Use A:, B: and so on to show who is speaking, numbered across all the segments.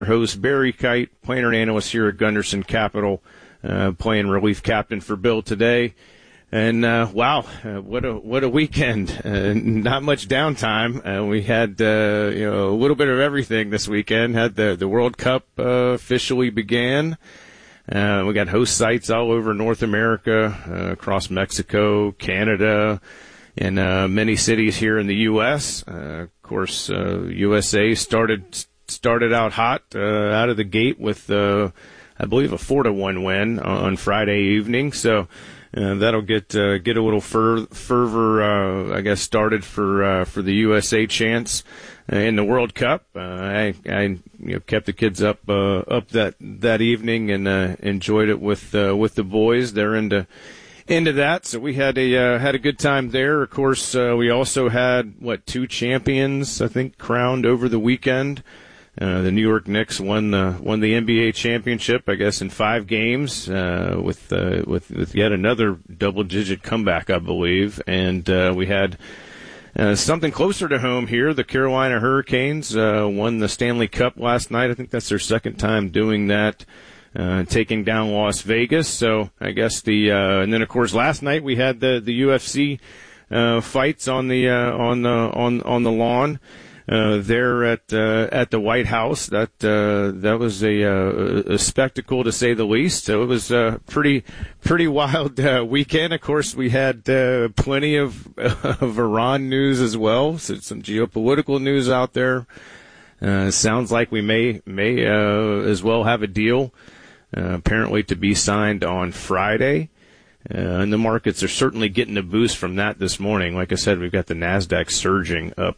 A: host Barry Kite, planner and analyst here at Gunderson Capital, playing relief captain for Bill today. And wow, what a weekend! Not much downtime. We had a little bit of everything this weekend. Had the World Cup officially began. We got host sites all over North America, across Mexico, Canada, and many cities here in the U.S. Of course, USA started out hot out of the gate with, I believe, a 4-1 win on Friday evening. So that'll get a little fervor, I guess, started for the USA chance in the World Cup. I kept the kids up that evening and enjoyed it with the boys. They're into that, so we had a good time there. Of course, we also had two champions, I think, crowned over the weekend. The New York Knicks won the NBA championship, I guess, in 5 games, with yet another double-digit comeback, I believe. And we had something closer to home here. The Carolina Hurricanes won the Stanley Cup last night. I think that's their second time doing that, taking down Las Vegas. So I guess and then of course last night we had the UFC fights on the lawn. There at the White House. That was a spectacle, to say the least. So it was a pretty wild weekend. Of course, we had plenty of Iran news as well. So some geopolitical news out there. Sounds like we may as well have a deal apparently to be signed on Friday. And the markets are certainly getting a boost from that this morning. Like I said, we've got the NASDAQ surging up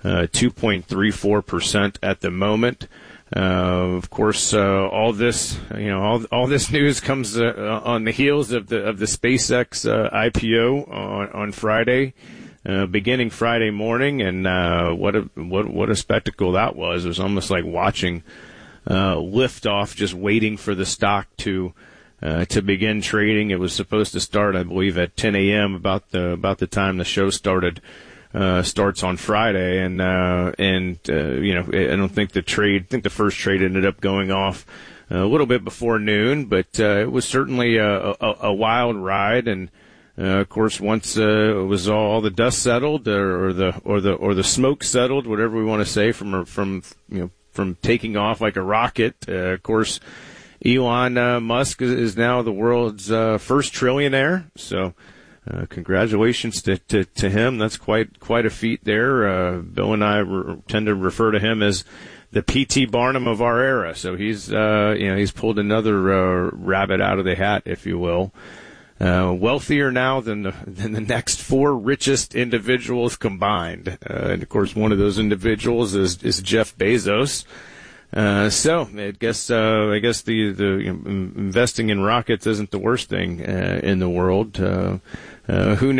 A: 2.34% at the moment. Of course, all this news comes on the heels of the SpaceX IPO on Friday, beginning Friday morning, and what a spectacle that was. It was almost like watching liftoff, just waiting for the stock to begin trading. It was supposed to start, I believe, at 10 a.m. about the time the show starts on Friday, and I don't think the first trade ended up going off a little bit before noon, but it was certainly a wild ride. And of course, once it was all the dust settled, or the smoke settled, whatever we want to say, from taking off like a rocket, of course, Elon Musk is now the world's first trillionaire. So congratulations to him. That's quite a feat there. Bill and I tend to refer to him as the P.T. Barnum of our era. So he's pulled another rabbit out of the hat, if you will. Wealthier now than the next 4 richest individuals combined. And of course, one of those individuals is Jeff Bezos. So I guess the investing in rockets isn't the worst thing in the world. Who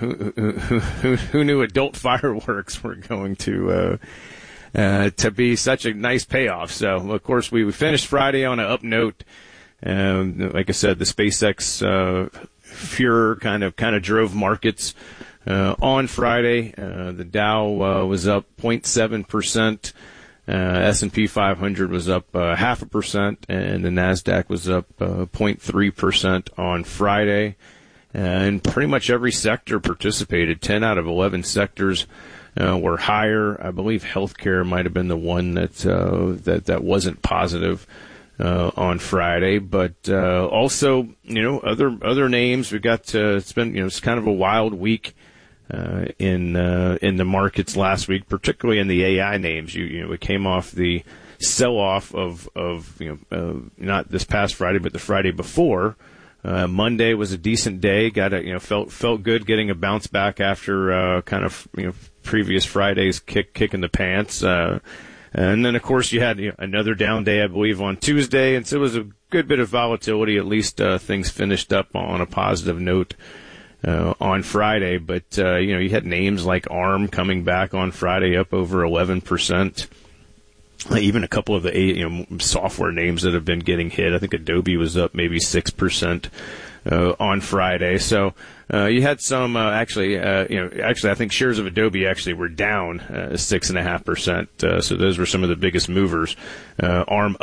A: knew adult fireworks were going to be such a nice payoff? So of course we finished Friday on an up note. Like I said, the SpaceX furor kind of drove markets on Friday. The Dow was up 0.7%. S&P 500 was up 0.5%, and the NASDAQ was up 0.3% on Friday. And pretty much every sector participated. 10 out of 11 sectors were higher. I believe healthcare might have been the one that wasn't positive on Friday, but also other names. We got it's been it's kind of a wild week in the markets last week, particularly in the AI names. We came off the sell-off of not this past Friday, but the Friday before. Monday was a decent day. Felt good getting a bounce back after previous Friday's kick in the pants. And then of course you had another down day, I believe, on Tuesday, and so it was a good bit of volatility. At least things finished up on a positive note on Friday, but you had names like ARM coming back on Friday up over 11%. Even a couple of the software names that have been getting hit. I think Adobe was up maybe 6% on Friday. So you had some actually, I think shares of Adobe actually were down 6.5%. So those were some of the biggest movers. ARM